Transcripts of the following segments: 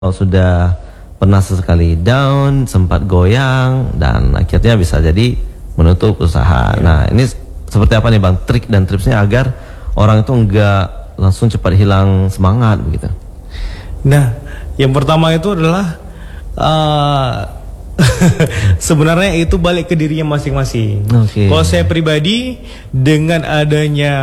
Kalau sudah pernah sesekali down, sempat goyang, dan akhirnya bisa jadi menutup usaha. Nah, ini seperti apa nih Bang, trik dan tripsnya agar orang itu enggak langsung cepat hilang semangat begitu? Nah, yang pertama itu adalah sebenarnya itu balik ke dirinya masing-masing. Kalau saya pribadi, dengan adanya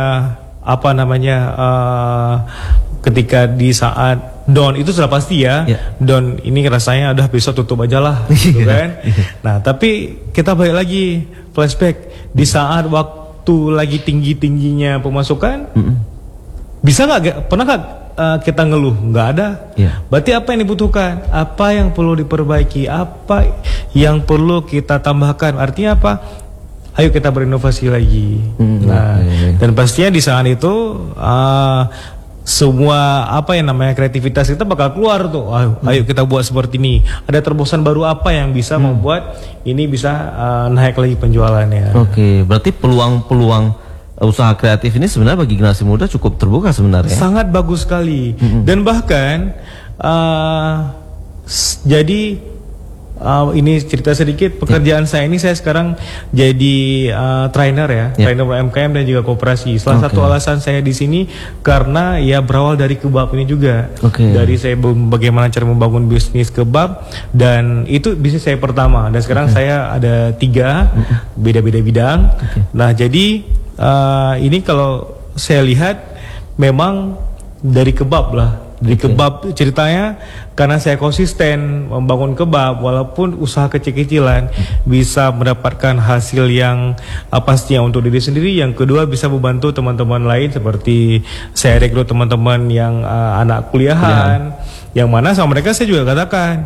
ketika di saat down itu sudah pasti ya, down ini rasanya udah besok tutup aja lah, gitu kan. Nah, tapi kita balik lagi flashback di saat waktu lagi tinggi-tingginya pemasukan, bisa nggak, pernah nggak kita ngeluh? Nggak ada. Berarti apa yang dibutuhkan? Apa yang perlu diperbaiki? Apa yang perlu kita tambahkan? Artinya apa? Ayo kita berinovasi lagi. Dan pastinya di saat itu semua kreativitas kita bakal keluar tuh. Ayo kita buat seperti ini. Ada terobosan baru apa yang bisa membuat ini bisa naik lagi penjualannya. Berarti peluang usaha kreatif ini sebenarnya bagi generasi muda cukup terbuka sebenarnya. Sangat bagus sekali. Dan bahkan ini cerita sedikit, pekerjaan saya ini, saya sekarang jadi trainer ya, trainer UMKM dan juga koperasi. Salah satu alasan saya di sini karena ya berawal dari kebab ini juga. Dari saya bagaimana cara membangun bisnis kebab, dan itu bisnis saya pertama. Dan sekarang saya ada 3 beda-beda bidang. Nah, jadi ini kalau saya lihat memang dari kebab lah. Di kebab ceritanya, karena saya konsisten membangun kebab, walaupun usaha kecil-kecilan, bisa mendapatkan hasil yang pastinya untuk diri sendiri. Yang kedua, bisa membantu teman-teman lain, seperti saya rekrut teman-teman yang anak kuliahan, yang mana sama mereka saya juga katakan,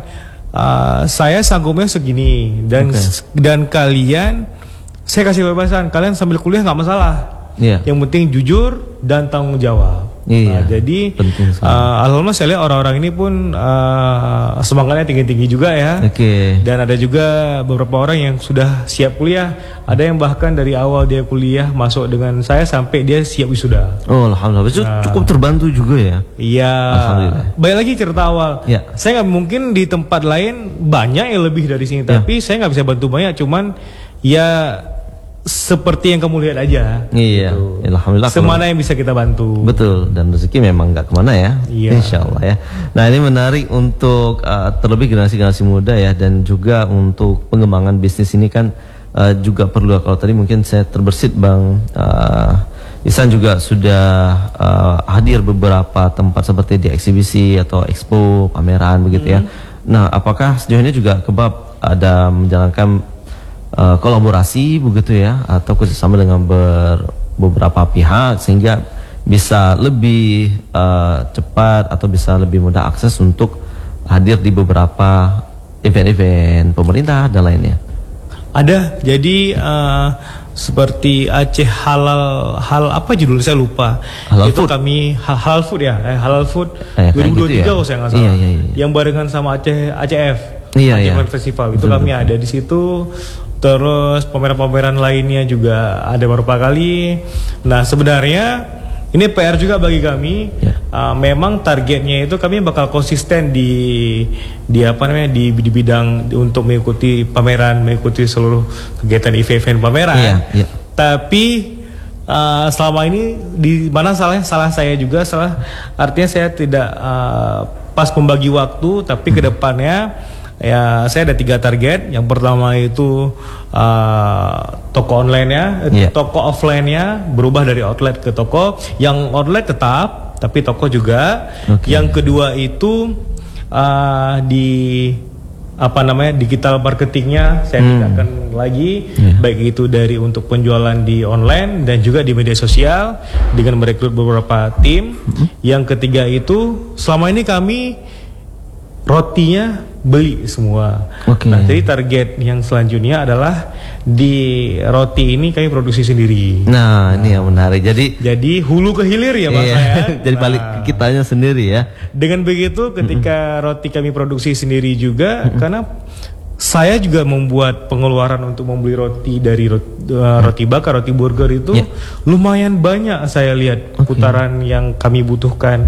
saya sanggupnya segini, dan kalian, saya kasih kebebasan, kalian sambil kuliah nggak masalah. Yang penting jujur dan tanggung jawab. Jadi alhamdulillah saya lihat orang-orang ini pun semangatnya tinggi-tinggi juga ya. Dan ada juga beberapa orang yang sudah siap kuliah. Ada yang bahkan dari awal dia kuliah masuk dengan saya sampai dia siap wisuda. Alhamdulillah. Itu cukup terbantu juga ya. Alhamdulillah. Baik lagi cerita awal. Saya nggak mungkin di tempat lain banyak yang lebih dari sini, tapi saya nggak bisa bantu banyak. Cuman ya seperti yang kamu lihat aja. Gitu. Alhamdulillah. Semana yang bisa kita bantu. Betul, dan rezeki memang nggak kemana ya. Insya Allah ya. Nah, ini menarik untuk terlebih generasi muda ya, dan juga untuk pengembangan bisnis ini kan juga perlu. Kalau tadi mungkin saya terbersit Bang Ihsan juga sudah hadir beberapa tempat seperti di eksibisi atau expo, pameran begitu ya. Nah, apakah sejauh ini juga kebab ada menjalankan kolaborasi begitu ya, atau kerjasama dengan beberapa pihak sehingga bisa lebih cepat atau bisa lebih mudah akses untuk hadir di beberapa event-event pemerintah dan lainnya? Ada, jadi seperti Aceh Halal apa judul saya lupa. Halal itu food. Kami Halal Food ya, Halal Food 2023 gitu ya? Saya nggak salah. Yang barengan sama ACF, Aceh Festival itu kami ada di situ. Terus pameran-pameran lainnya juga ada beberapa kali. Nah, sebenarnya ini PR juga bagi kami. Memang targetnya itu kami bakal konsisten di bidang untuk mengikuti pameran, mengikuti seluruh kegiatan event pameran. Tapi selama ini di mana salah saya juga, artinya saya tidak pas membagi waktu, tapi kedepannya ya saya ada 3 target. Yang pertama itu toko online-nya, toko offline-nya berubah dari outlet ke toko. Yang outlet tetap, tapi toko juga. Yang kedua itu digital marketingnya saya tingkatkan lagi, baik itu dari untuk penjualan di online dan juga di media sosial dengan merekrut beberapa tim. Yang ketiga itu selama ini kami rotinya beli semua. Nah, jadi target yang selanjutnya adalah di roti ini kami produksi sendiri. Nah, ini yang menarik. Jadi hulu ke hilir ya Pak saya. Jadi balik ke kitanya sendiri ya. Dengan begitu ketika roti kami produksi sendiri juga, karena saya juga membuat pengeluaran untuk membeli roti dari roti bakar, roti burger itu lumayan banyak saya lihat putaran yang kami butuhkan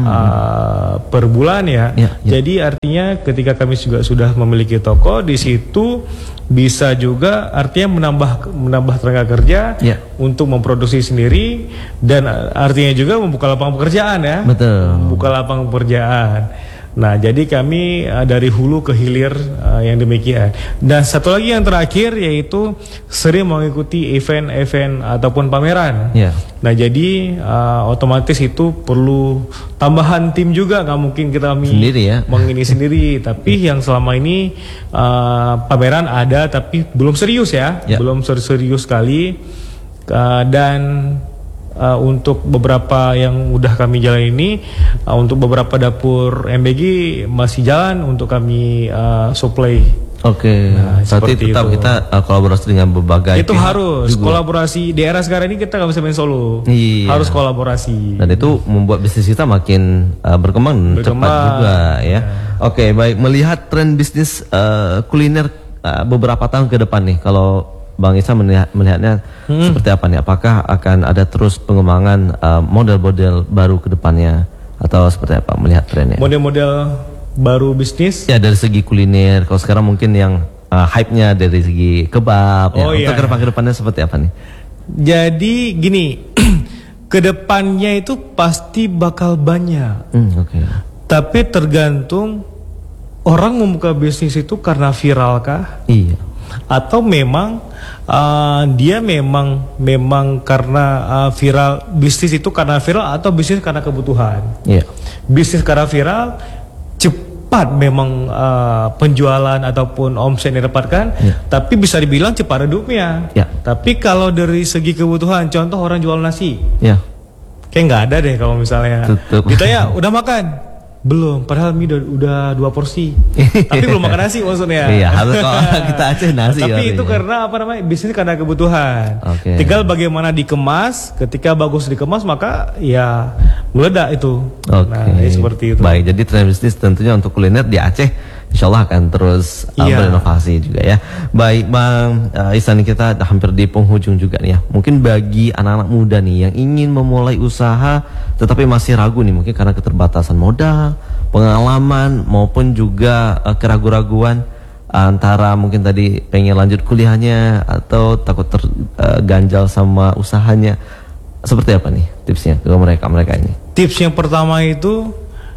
per bulan ya. Jadi artinya ketika kami juga sudah memiliki toko di situ bisa juga artinya menambah tenaga kerja untuk memproduksi sendiri dan artinya juga membuka lapangan pekerjaan ya. Betul. Membuka lapangan pekerjaan. Nah, jadi kami dari hulu ke hilir yang demikian. Dan satu lagi yang terakhir yaitu sering mengikuti event-event ataupun pameran. Nah, jadi otomatis itu perlu tambahan tim juga, nggak mungkin kita sendiri mengini sendiri. Tapi yang selama ini pameran ada, tapi belum serius belum serius sekali. Dan untuk beberapa yang udah kami jalan ini, untuk beberapa dapur MBG masih jalan untuk kami supply. Nah, berarti tetap itu. Kita kolaborasi dengan berbagai itu harus juga. Kolaborasi di era sekarang ini kita nggak bisa main solo, harus kolaborasi. Dan itu membuat bisnis kita makin berkembang cepat juga ya. Baik, melihat tren bisnis kuliner beberapa tahun ke depan nih, kalau Bang Ihsan melihatnya seperti apa nih? Apakah akan ada terus pengembangan model-model baru ke depannya atau seperti apa melihat trennya? Model-model baru bisnis? Ya, dari segi kuliner. Kalau sekarang mungkin yang hype-nya dari segi kebab. Untuk ke depannya seperti apa nih? Jadi gini, ke depannya itu pasti bakal banyak. Tapi tergantung orang membuka bisnis itu karena viral kah? Atau memang dia memang karena viral, bisnis itu karena viral atau bisnis karena kebutuhan. Bisnis karena viral cepat memang penjualan ataupun omset yang didapatkan, tapi bisa dibilang cepat redupnya. Tapi kalau dari segi kebutuhan, contoh orang jual nasi, kayak nggak ada deh kalau misalnya ditanya udah makan. Belum, padahal mie udah 2 porsi. Tapi belum makan nasi maksudnya. Harus kalau kita Aceh nasi. Tapi itu karena bisnis karena kebutuhan. Tinggal bagaimana dikemas. Ketika bagus dikemas maka ya meledak itu. Nah, seperti itu. Baik, jadi tren bisnis tentunya untuk kuliner di Aceh insyaallah akan terus berinovasi juga ya. Baik Bang Ihsan, kita hampir di penghujung juga nih ya. Mungkin bagi anak-anak muda nih yang ingin memulai usaha tetapi masih ragu nih, mungkin karena keterbatasan modal, pengalaman maupun juga keraguan-raguan antara mungkin tadi pengen lanjut kuliahnya atau takut terganjal sama usahanya. Seperti apa nih tipsnya ke mereka ini? Tips yang pertama itu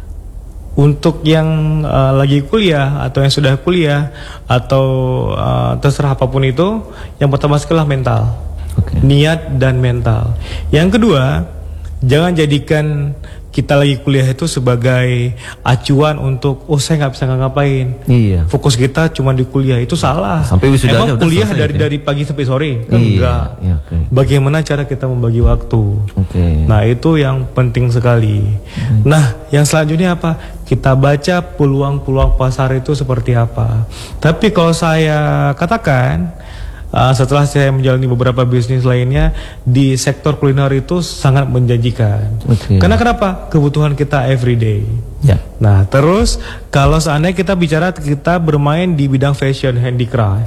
untuk yang lagi kuliah atau yang sudah kuliah atau terserah apapun itu, yang pertama sekali mental, niat dan mental. Yang kedua, jangan jadikan kita lagi kuliah itu sebagai acuan untuk saya nggak bisa ngapain. Fokus kita cuma di kuliah, itu salah. Sampai emang kuliah dari pagi sampai sore? Enggak. Bagaimana cara kita membagi waktu? Nah, itu yang penting sekali. Nah, yang selanjutnya apa? Kita baca peluang-peluang pasar itu seperti apa. Tapi kalau saya katakan, setelah saya menjalani beberapa bisnis lainnya, di sektor kuliner itu sangat menjanjikan. Karena kenapa? Kebutuhan kita everyday. Nah, terus kalau seandainya kita bermain di bidang fashion handicraft,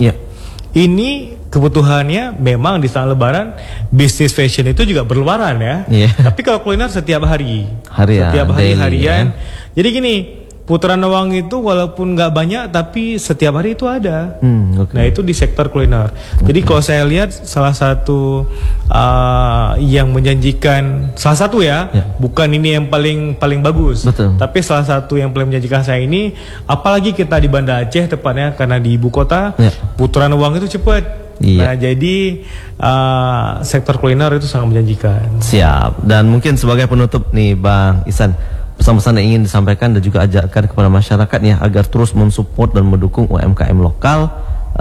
ini kebutuhannya memang di saat lebaran bisnis fashion itu juga berlebaran ya. Tapi kalau kuliner setiap hari, setiap harian. Jadi gini, putaran uang itu walaupun nggak banyak tapi setiap hari itu ada. Nah, itu di sektor kuliner. Jadi kalau saya lihat salah satu yang menjanjikan, salah satu bukan ini yang paling bagus. Tapi salah satu yang paling menjanjikan saya ini, apalagi kita di Banda Aceh tepatnya karena di ibu kota, putaran uang itu cepat. Nah, jadi sektor kuliner itu sangat menjanjikan. Siap. Dan mungkin sebagai penutup nih Bang Ihsan, pesan-pesan yang ingin disampaikan dan juga ajarkan kepada masyarakat ya agar terus mensupport dan mendukung UMKM lokal